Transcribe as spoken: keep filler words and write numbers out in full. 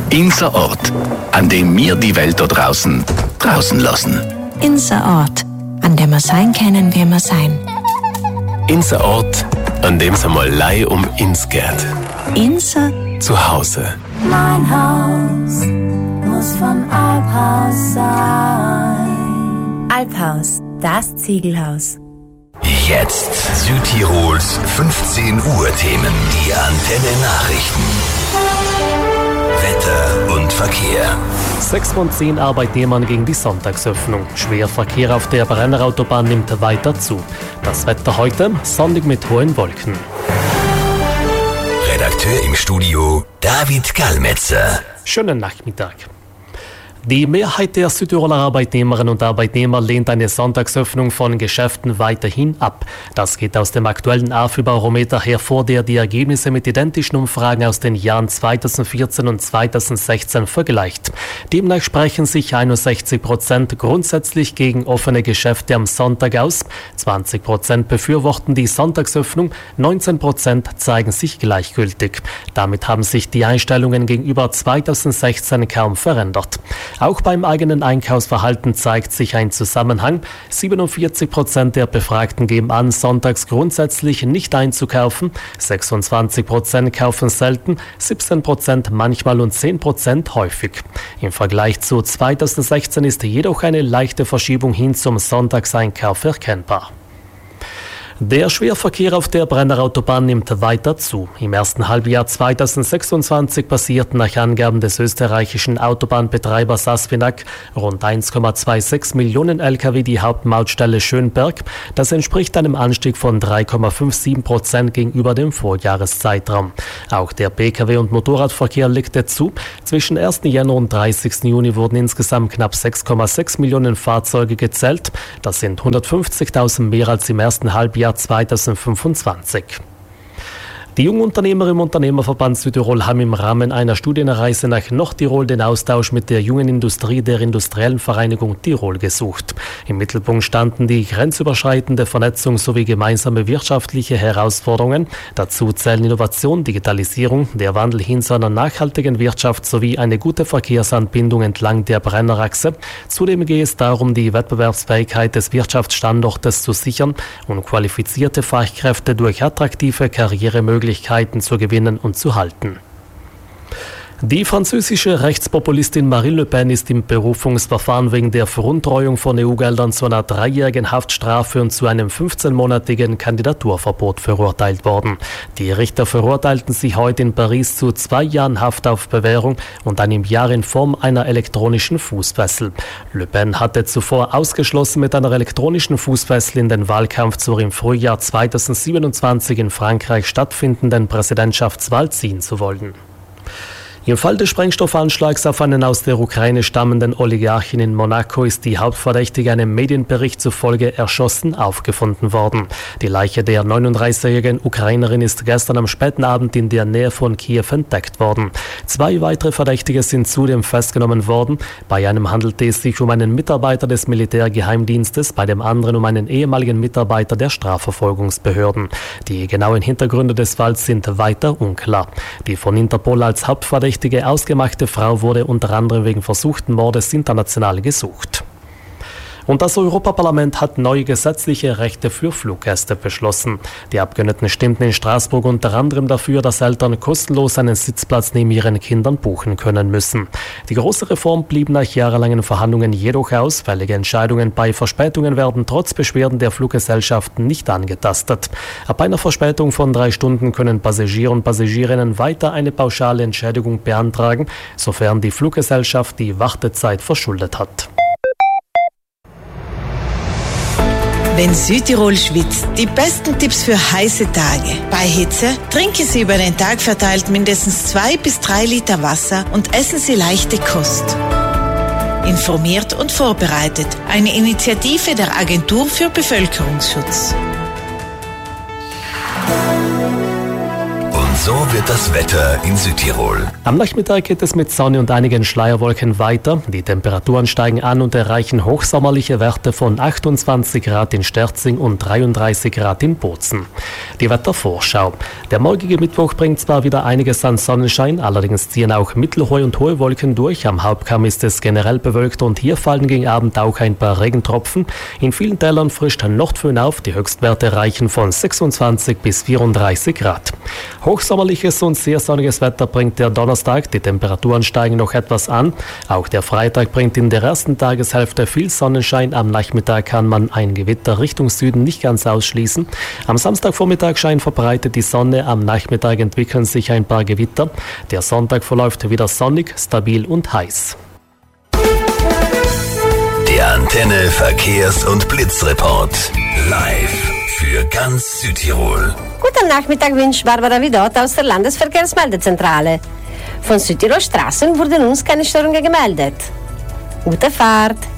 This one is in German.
Unser Ort, an dem wir die Welt da draußen draußen lassen. Unser Ort, an dem wir sein können, wie wir sein. Unser Ort, an dem es einmal lei um uns geht. Unser Zuhause. Mein Haus muss von Alphaus sein. Alphaus, das Ziegelhaus. Jetzt Südtirols fünfzehn Uhr Themen. Die Antenne Nachrichten. Wetter und Verkehr. Sechs von zehn Arbeitnehmern gegen die Sonntagsöffnung. Schwerverkehr auf der Brennerautobahn nimmt weiter zu. Das Wetter heute, sonnig mit hohen Wolken. Redakteur im Studio David Gallmetzer. Schönen Nachmittag. Die Mehrheit der Südtiroler Arbeitnehmerinnen und Arbeitnehmer lehnt eine Sonntagsöffnung von Geschäften weiterhin ab. Das geht aus dem aktuellen A F I-Barometer hervor, der die Ergebnisse mit identischen Umfragen aus den Jahren zweitausendvierzehn und zweitausendsechzehn vergleicht. Demnach sprechen sich einundsechzig Prozent grundsätzlich gegen offene Geschäfte am Sonntag aus, zwanzig Prozent befürworten die Sonntagsöffnung, neunzehn Prozent zeigen sich gleichgültig. Damit haben sich die Einstellungen gegenüber zweitausendsechzehn kaum verändert. Auch beim eigenen Einkaufsverhalten zeigt sich ein Zusammenhang. siebenundvierzig Prozent der Befragten geben an, sonntags grundsätzlich nicht einzukaufen. sechsundzwanzig Prozent kaufen selten, siebzehn Prozent manchmal und zehn Prozent häufig. Im Vergleich zu zweitausendsechzehn ist jedoch eine leichte Verschiebung hin zum Sonntagseinkauf erkennbar. Der Schwerverkehr auf der Brennerautobahn nimmt weiter zu. Im ersten Halbjahr zweitausendsechsundzwanzig passierten nach Angaben des österreichischen Autobahnbetreibers Asfinag rund eins Komma sechsundzwanzig Millionen L K W die Hauptmautstelle Schönberg. Das entspricht einem Anstieg von drei Komma siebenundfünfzig Prozent gegenüber dem Vorjahreszeitraum. Auch der Pkw- und Motorradverkehr legte zu. Zwischen ersten Jänner und dreißigsten Juni wurden insgesamt knapp sechs Komma sechs Millionen Fahrzeuge gezählt. Das sind hundertfünfzigtausend mehr als im ersten Halbjahr zweitausendfünfundzwanzig. Die Jungunternehmer im Unternehmerverband Südtirol haben im Rahmen einer Studienreise nach Nordtirol den Austausch mit der jungen Industrie der Industriellen Vereinigung Tirol gesucht. Im Mittelpunkt standen die grenzüberschreitende Vernetzung sowie gemeinsame wirtschaftliche Herausforderungen. Dazu zählen Innovation, Digitalisierung, der Wandel hin zu einer nachhaltigen Wirtschaft sowie eine gute Verkehrsanbindung entlang der Brennerachse. Zudem geht es darum, die Wettbewerbsfähigkeit des Wirtschaftsstandortes zu sichern und qualifizierte Fachkräfte durch attraktive Karrieremöglichkeiten zu gewinnen und zu halten. Die französische Rechtspopulistin Marine Le Pen ist im Berufungsverfahren wegen der Veruntreuung von E U-Geldern zu einer dreijährigen Haftstrafe und zu einem fünfzehnmonatigen Kandidaturverbot verurteilt worden. Die Richter verurteilten sie heute in Paris zu zwei Jahren Haft auf Bewährung und einem Jahr in Form einer elektronischen Fußfessel. Le Pen hatte zuvor ausgeschlossen, mit einer elektronischen Fußfessel in den Wahlkampf zur im Frühjahr zweitausendsiebenundzwanzig in Frankreich stattfindenden Präsidentschaftswahl ziehen zu wollen. Im Fall des Sprengstoffanschlags auf einen aus der Ukraine stammenden Oligarchen in Monaco ist die Hauptverdächtige einem Medienbericht zufolge erschossen aufgefunden worden. Die Leiche der neununddreißigjährigen Ukrainerin ist gestern am späten Abend in der Nähe von Kiew entdeckt worden. Zwei weitere Verdächtige sind zudem festgenommen worden. Bei einem handelte es sich um einen Mitarbeiter des Militärgeheimdienstes, bei dem anderen um einen ehemaligen Mitarbeiter der Strafverfolgungsbehörden. Die genauen Hintergründe des Falls sind weiter unklar. Die von Interpol als Hauptverdächtige Die ausgemachte Frau wurde unter anderem wegen versuchten Mordes international gesucht. Und das Europaparlament hat neue gesetzliche Rechte für Fluggäste beschlossen. Die Abgeordneten stimmten in Straßburg unter anderem dafür, dass Eltern kostenlos einen Sitzplatz neben ihren Kindern buchen können müssen. Die große Reform blieb nach jahrelangen Verhandlungen jedoch aus. Fällige Entscheidungen bei Verspätungen werden trotz Beschwerden der Fluggesellschaften nicht angetastet. Ab einer Verspätung von drei Stunden können Passagiere und Passagierinnen weiter eine pauschale Entschädigung beantragen, sofern die Fluggesellschaft die Wartezeit verschuldet hat. Wenn Südtirol schwitzt, die besten Tipps für heiße Tage. Bei Hitze trinken Sie über den Tag verteilt mindestens zwei bis drei Liter Wasser und essen Sie leichte Kost. Informiert und vorbereitet. Eine Initiative der Agentur für Bevölkerungsschutz. So wird das Wetter in Südtirol. Am Nachmittag geht es mit Sonne und einigen Schleierwolken weiter. Die Temperaturen steigen an und erreichen hochsommerliche Werte von achtundzwanzig Grad in Sterzing und dreiunddreißig Grad in Bozen. Die Wettervorschau. Der morgige Mittwoch bringt zwar wieder einiges an Sonnenschein, allerdings ziehen auch mittelhohe und hohe Wolken durch. Am Hauptkamm ist es generell bewölkt und hier fallen gegen Abend auch ein paar Regentropfen. In vielen Tälern frischt Nordföhn auf. Die Höchstwerte reichen von sechsundzwanzig bis vierunddreißig Grad. Hochsommerliches und sehr sonniges Wetter bringt der Donnerstag. Die Temperaturen steigen noch etwas an. Auch der Freitag bringt in der ersten Tageshälfte viel Sonnenschein. Am Nachmittag kann man ein Gewitter Richtung Süden nicht ganz ausschließen. Am Samstagvormittag scheint verbreitet die Sonne. Am Nachmittag entwickeln sich ein paar Gewitter. Der Sonntag verläuft wieder sonnig, stabil und heiß. Der Antenne Verkehrs- und Blitzreport. Live für ganz Südtirol. Guten Nachmittag wünscht Barbara Vidot aus der Landesverkehrsmeldezentrale. Von Südtirol Straßen wurden uns keine Störungen gemeldet. Gute Fahrt!